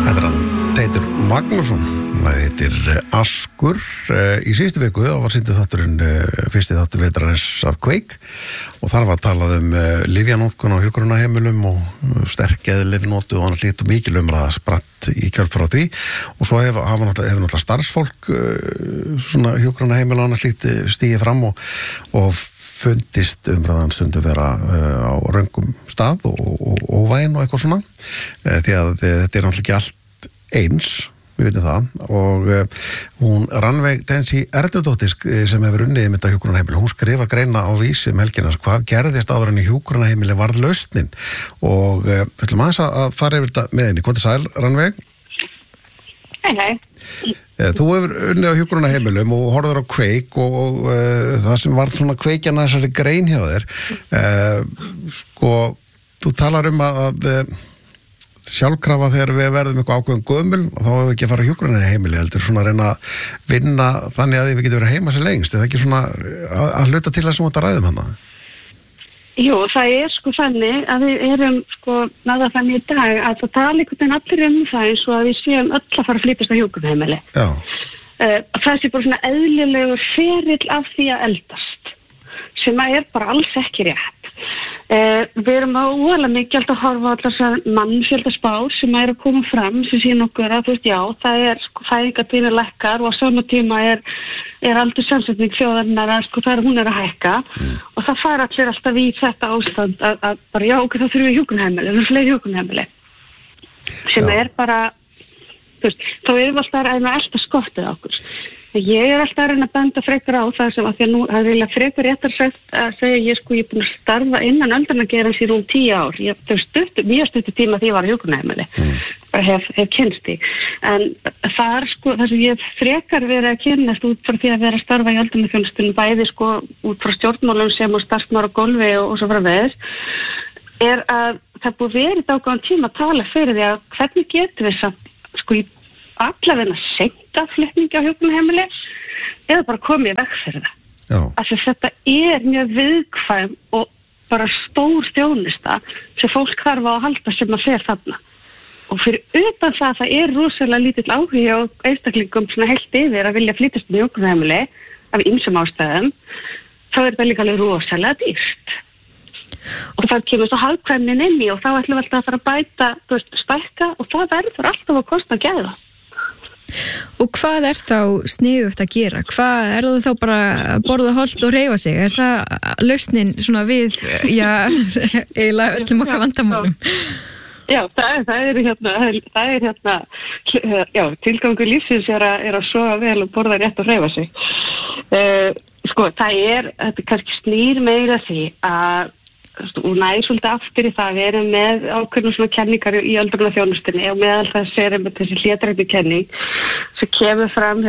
Þetta hann Teitur Magnússon, það heitir Askur. Í síðustu viku var sýndi þátturinn fyrsti þáttur vetrarins af Quake og þar var talað lyfjanótkun á hjúkrunarheimilum og sterkgeðlyfnotu og annað slíkt og mikil umræða spratt í kjölfar á því og svo hefur náttúrulega starfsfólk svona hjúkrunarheimil og annað slíkt stigið fram og fundist umræðan stundum vera á röngum stað og óvæn og eitthvað svona því að þetta náttúrulega ekki allt eins, við veitum það og hún Rannveig Densi Erdudóttir sem hefur unnið með þetta hjúkrunarheimili, hún skrifa greina á Vísi helgina, hvað gerðist áður en í hjúkrunarheimili varð lausnin og ætlum aðeins að fara yfir þetta með henni. Hvað sæl, Rannveig? Hei. Þú hefur unnið á hjúkrunarheimilum og horfður á Quake og það sem var svona kveikjan að þessari grein hjá þér sko, þú talar að sjálfkrafa þegar við verðum eitthvað ákveðum gömul og þá hefur við ekki að fara hjúkrunarheimili heldur svona að reyna að vinna þannig að við getum verið heima sér lengst, er það ekki svona að hluta til þessum að ræðum hana? Jú, það sko þannig að við erum náða þannig í dag að það tala einhvern veginn allir það eins og að við séum öll að fara að flytjast á hjúkrunarheimili. Já. Það sé bara svona eðlilegur ferill af því að eldast sem að bara alls ekki rétt. Við erum óalega mikið alltaf að horfa á allar þessar mannfjöldaspár sem að koma fram sem síðan okkur að það fæðingartíðni lækkar og á sama tíma er aldurssamsetning þjóðarinnar að hún að hækka og það fara allir alltaf í þetta ástand að bara það þurfi hjúkrunarheimili, það fleiri hjúkrunarheimili sem bara þá erum við alltaf að reyna alltaf skottið okkur. Ég alltaf að reyna að benda frekar á það sem að því að nú það er frekar réttar sagt að segja ég er búin að starfa innan öldrunargeirans í rúm 10 ár. Mjög stuttu tíma því ég var á hjúkrunarheimili. Bara hef kynnst því. En það sem ég frekar verið að kynnast út frá því að vera að starfa í öldrunarþjónustunni bæði út frá stjórnmálum sem og starfsmaður á golfi og svo frá er að það búið verið ákveðinn tíma að tala fyrir því að hvernig getum við samt allavega seinka flutningi á hjúkrunarheimili eða bara komið veg fyrir það. Já. Af því þetta mjög viðkvæm og bara stór þjónusta sem fólk þarf að halda sem að fer þarna. Og fyrir utan það rosalega lítill áhugi á einstaklingum svona heilt yfir að vilja flytjast með hjúkrunarheimili af ýmsum ástæðum, þá þetta líka alveg rosalega dýrt. Og það kemur svo hagkvæmnin inn í og þá ætlum við alltaf að fara að bæta, stækka og það verður alltaf að kosta að gæða. Og hvað er þá sniðugt að gera? Hvað það þá bara að borða holt og hreyfa sig? Er það lausnin svona við, eiginlega öllum okkar vandamálum? Já, það er tilgangur lífsins er að sofa vel og borða rétt og hreyfa sig. Þetta kannski snýr meira því að og nær svolítið aftur í það við erum með ákveðnum svona kenningar í öldrunarþjónustunni og meðal þess þessi hlétrækni kenning sem kemur fram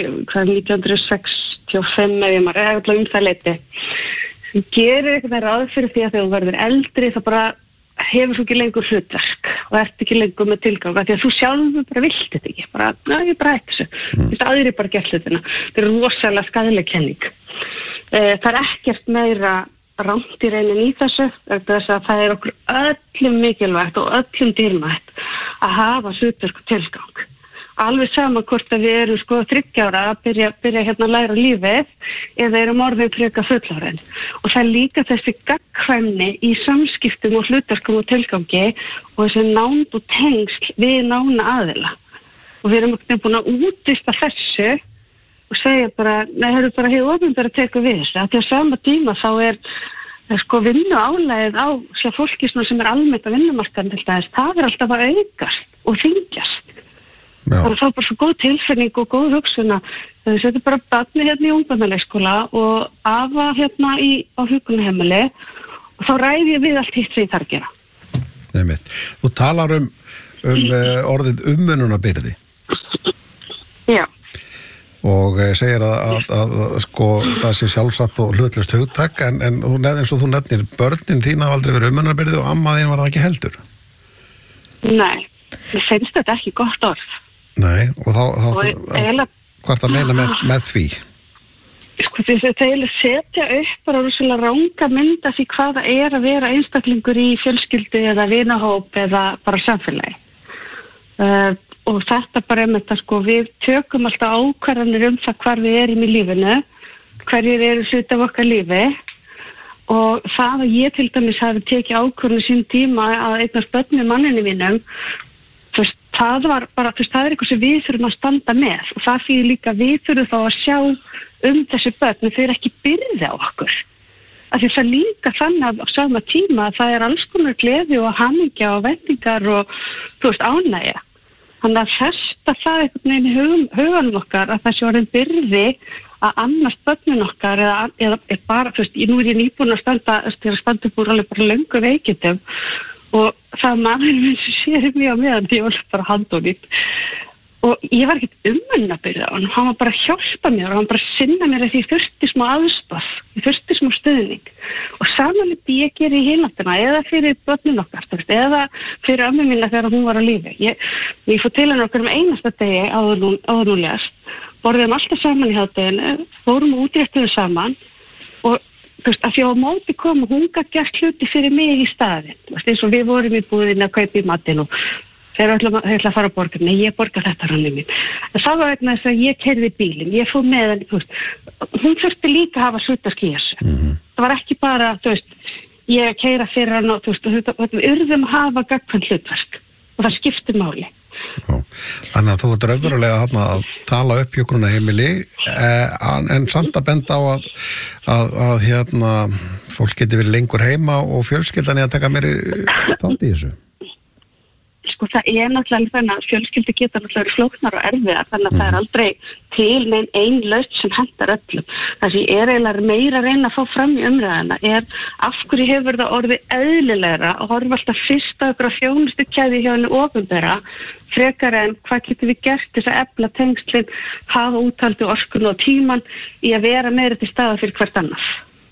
1965 ef ég maður það leiti sem gerir eitthvað ráð fyrir því að þegar þú verður eldri það bara hefur svo ekki lengur hlutverk og ert ekki lengur með tilgang því að þú sjálfur bara vilt þetta ekki ég bara hætti þessu þetta aðrir bara gert hlutina þetta er rosalega skaðleg kenning það er ekkert meira rangt í rauninni í þessu þess að það er okkur öllum mikilvægt og öllum dýrmætt að hafa hlutverk og tilgang. Alveg sama hvort að við erum 30 ára að byrja að læra lífið eða erum orðin frekar fullorðin. Og það er líka þessi gagnkvæmni í samskiptum og hlutverkum og tilgangi og þessi nánd og tengsl við nána aðila. Og við erum búin að útvista þessu og segja bara, hefur bara hefur opinbera að teka við þessu. Því á sama tíma þá er vinnu álægið á fólki sem er almennt á vinnumarkaðnum til dæmis, það er alltaf að aukast og þyngjast. Það er bara svo góð tilfinning og góð hugsun að þau setja bara barni í ungbarnaleikskóla og afa á hjúkrunarheimili og þá ræði ég við allt hitt sem ég þarf að gera. Einmitt. Þú talar orðið umönnunarbyrði. Já. Og segir að það sé sjálfsagt og hlutlaust hugtak en eins og þú nefnir börnin þín hafa aldrei verið umönnunarbyrði og amma þín var það ekki heldur. Nei, mér finnst þetta ekki gott orð. Nei, og hvað er það að meina með því? Þeir setja upp bara rosalega ranga mynd af því hvað það er að vera einstaklingur í fjölskyldu eða vinahóp eða bara samfélagi. og þetta bara þetta sko, við tökum alltaf ákvarðanir það hvar við erum í lífinu, hverjir eru hluti af okkar lífi og það að ég til dæmis hafi tekið ákvörðun sín tíma að eignast börn með manninu mínum, það var bara, það er eitthvað sem við þurfum að standa með og það fyrir líka við þurfum þá að sjá þessi börn, þau eru ekki byrði á okkur. Af því það líka þannig á sama tíma að það er alls konar gleði og hamingja og vendingar og ánægja. Þannig að festa það einhvern veginn í huganum okkar að það sé orðin byrði að annast börnin okkar eða bara, nú er ég nýbúin að standa upp úr alveg bara löngu veikindum og það maður minn sem sér mig á meðan því ég var bara handónýtt. Og ég var ekkert að byrja á hann var bara að hjálpa mér og hann bara sinna mér að því ég þurfti smá aðstoð, ég þurfti smá stuðning. Og samanlega ég geri í hináttina eða fyrir börnin okkar, eða fyrir ömmu mína þegar hún var á lífi. Ég fór til hennar okkur einasta degi áður hún lést, borðum alltaf saman í hádeginu, fórum og útréttuðum saman og að því á móti kom hún gat gert hluti fyrir mig í staðinn. Eins og við vorum í búðinni að kaupa í matinn og þeir ætla að fara að borga. Nei, ég borga þetta rannig mín. Það var vegna þess að ég keyrði bílinn, ég fór með henni, hún þurfti líka að hafa hlutverk í þessu. Það var ekki bara, ég keyra fyrir hann og við urðum að hafa gagnkvæmt hlutverk og það skiptir máli. Já. Þannig að þú ert raunverulega að tala upp hjúkrunarheimili en samt að benda á að fólk geti verið lengur heima og fjölskyldan að taka meiri þátt í þessu. Sko það náttúrulega þannig að fjölskyldi geta náttúrulega flóknar og erfiðar þannig að það er aldrei til neinn ein lausn sem hentar öllum. Það sem ég eiginlega meira að reyna að fá fram í umræðina af hverju hefur það orðið eðlilegra og horfa alltaf fyrst á ykkur á þjónustukeðju hjá henni opinbera frekar en hvað getum við gert þess að efla tengslin, hafa úthaldi orkun og tíman í að vera meira til staða fyrir hvert annað.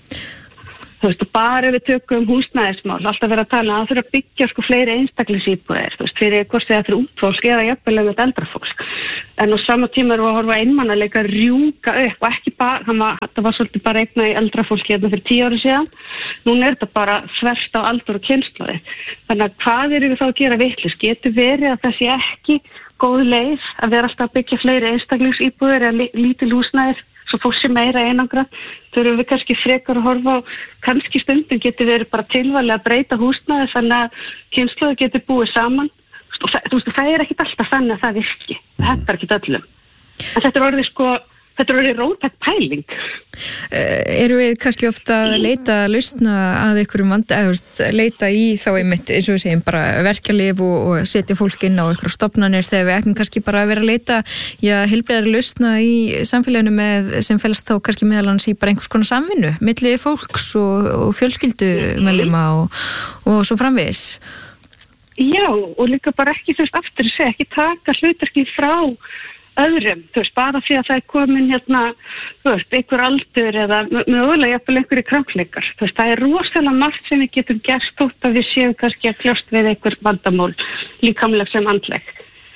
Bara við tökum húsnæðismál, alltaf vera að tala að það þurfa að byggja fleiri einstaklingsíbúðir, fyrir hvort það fyrir ungt fólk eða jafnvel með eldra fólk. En á sama tíma erum við að horfa einmannaleika rjúka upp og ekki bara, þetta var svolítið bara eigna í eldra fólki hérna fyrir 10 ára síðan, núna þetta bara þvert á aldur og kynslóði. Þannig að hvað erum við þá að gera vitlaust? Getur verið að það sé ekki góð leið að vera alltaf að byggja fleiri einstaklingsíbúðir eða lítil húsnæðir svo fólk sé meira einangrað, þurfum við kannski frekar að horfa á, kannski stundum getur verið bara tilvalið að breyta húsnæði þannig að kynslóðir getur búið saman og það er ekkit alltaf þannig að það virki, það hentar ekkit öllum. En þetta er orðið róttæk pæling. Eru við kannski ofta að leita að lausna að einhverjum vanda, leita í þá einmitt, eins og við segjum, bara verkjalyf og setja fólk inn á einhverjum stofnanir þegar við ætlum kannski bara að vera að leita heilbrigðari lausna í samfélaginu sem felst þá kannski meðal annars í bara einhvers konar samvinnu, milli fólks og fjölskyldumeðlima og svo framvegis. Já, og líka bara ekki aftur að segja, ekki taka hlutverki frá öðrum, bara því að það er komin einhver aldur eða mögulega jafnvel einhverju krankleikar. Það er rosalega margt sem við getum gert þótt að við séum kannski að kljást við einhver vandamál, líkamleg sem andleg.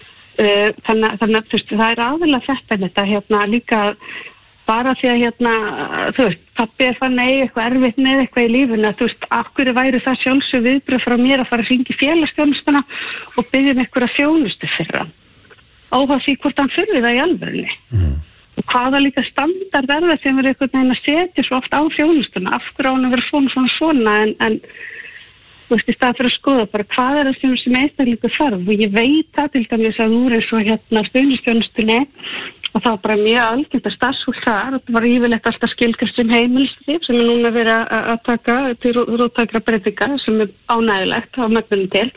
Þannig að það er aðalega þetta líka bara því að pabbi er fann eitthvað erfitt með eitthvað í lífinu, af hverju væri það sjálfsög viðbrögð frá mér að fara að hringja í félagsþjónustuna og biðja einhverja þjónustu fyrir hann. Óháð því hvort hann þurfi það í alvörunni. Og hvaða líka standard er það sem er einhvern veginn að setja svo oft á þjónustuna, af hverju án að vera svona en í stað fyrir að skoða bara hvað er það sem einstaklingur þarf og ég veit það til dæmis að úr eins og stuðningsþjónustunni og það var bara mjög algengt að starfsfólk þar og það var yfirleitt alltaf skilgreint sem heimilislíf sem er núna verið að taka til róttækra breytinga sem er ánægilegt á mögnum til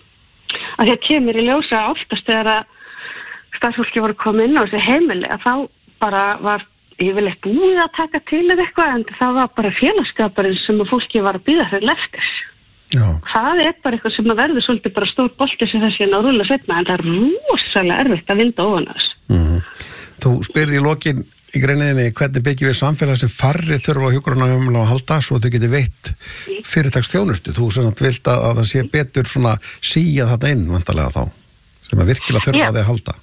að það kemur í ljósa oftast þegar að starfsfólki voru komið inn á þessi heimili að þá bara var yfirleitt búið að taka til eða eitthvað en það var bara félagsskapurinn sem fólki var að bíða fyrir eftir. Já. Það er bara eitthvað sem að verður svolítið bara stór bolti sem þessi að rúlla setna en það er rosalega erfitt að vinda ofan þess. Þú spyrði í lokin í greiniðinni hvernig byggjum við samfélag sem færri þurfa á hjúkrunarheimili að halda svo þau geti veitt fyrirtaksþjónustu. Þú sem vilt að það sé betur svona síja þetta inn vantarlega þá sem að virkilega þurfa að þau halda.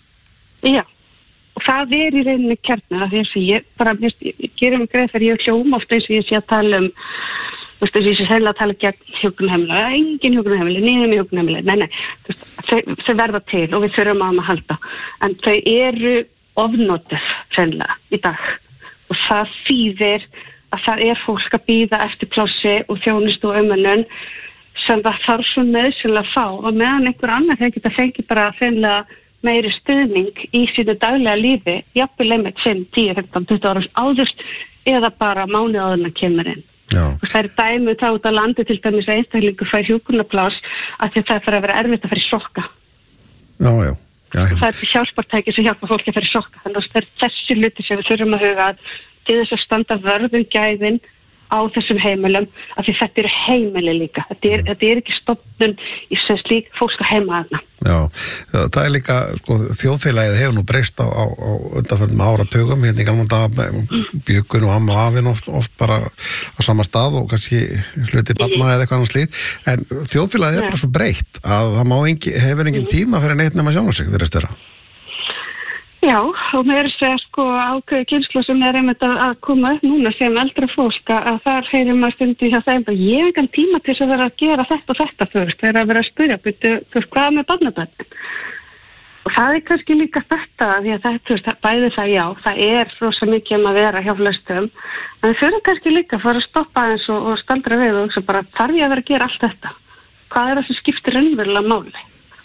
Já, og það er í rauninni kjarnir af því að ég gerum greið þegar ég hljóma ofta eins og ég sé að tala Þú veist, þessi sennilega tala gegn hjúkrunarheimili, engin hjúkrunarheimili, niður með hjúkrunarheimili, nei, þú veist, þau verða til og við þurfum að halda, en þau eru ofnotuð sennilega í dag og það þýðir að það fólk að bíða eftir plássi og þjónustu og umönnun sem það þarf svo nauðsynlega að fá og meðan einhver annar þeir geta fengið bara sennilega meiri stuðning í sínu daglega lífi, jafnvel einmitt 5, 10, 15, 20 ára áðurst eða bara mánuð áður en kemur inn. Og það dæmi þá út á landi til dæmis að einstaklingur fær hjúkrunarpláss að það fyrir að vera erfitt að fara í sokka. Já. Það hjálpartæki sem hjálpa fólki að fara í sokka. Þannig að það þessi hluti sem við þurfum að huga að til þess að standa vörðum gæðin á þessum heimilum, af því þetta eru heimili líka. Þetta er ekki stofnun í sem slík fólk að heima þarna. Já, það er líka, sko, þjóðfélagið hefur nú breyst á undanförnum áratugum, hérna í gamla daga bjökun og amma og afinn oft bara á sama stað og kannski hluti barna eða eitthvað annars slít, en þjóðfélagið er bara svo breytt að það hefur engin tíma fyrir neitt nema sjálfa sig, virðist vera. Já, og mér segja sko ákveði kynslu sem einmitt að koma upp núna sem eldra fólk að þar heyrir maður stundi hjá þeim að ég hef ekki tíma til að vera að gera þetta og þetta fyrst, þegar að vera að spyrja hvað með barnabörnin. Og það er kannski líka þetta, því að þetta, bæði það já, það er rosa mikið að vera hjá flestum, en þau fyrir kannski líka að fara að stoppa eins og staldra við og hugsa bara þarf ég að vera að gera allt þetta? Hvað er það sem skiptir raunverulega máli?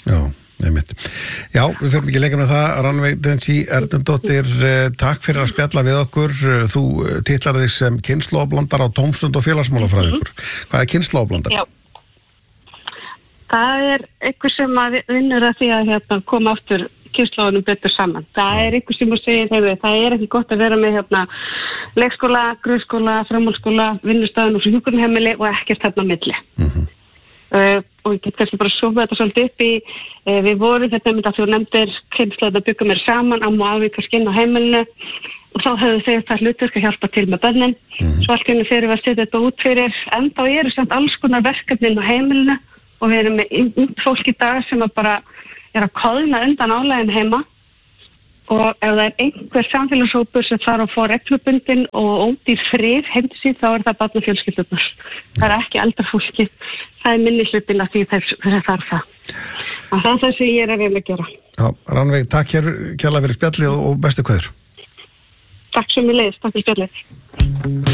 Já, við fyrir ekki lengur með það. Rannveig Dönsí Erlendóttir, takk fyrir að spjalla við okkur. Þú titlar þig sem kynslóðablandar á tómstund og félagsmálafræðingur. Hvað er kynslóðablandar? Já, það er einhver sem að vinnur að því að koma aftur kynslóðunum betur saman. Það er einhver sem að segja þegar það er ekki gott að vera með leikskóla, grunnskóla, framhaldsskóla, vinnustæðun og hjúkrunarheimili og ekkert þarna á milli. Og ég get kannski bara sofa þetta svolítið upp í við vorum þetta með að þú nefndir kynslóðin að byggja mér saman á og kannski inn á heimilinu og þá hefðu þeir það hlutverk að hjálpa til með börnin svo allt fyrir við að setja þetta út fyrir en þá eru samt alls konar verkefnin á heimilinu og við erum með fólk í dag sem bara er að koðna undan álægin heima og ef það er einhver samfélagshópur sem þarf að fá reglubundin og ódýr frið heim til sín þá er það barn og fjölskyldunar. Það er ekki eldra fólki. Það er minni hlutin að því þess að þarf það. Og það er það sem ég er að reyna að gera. Já, Rannveig, takk kærlega fyrir spjallið og bestu kveður. Takk sem ég leiðist, takk fyrir spjallið.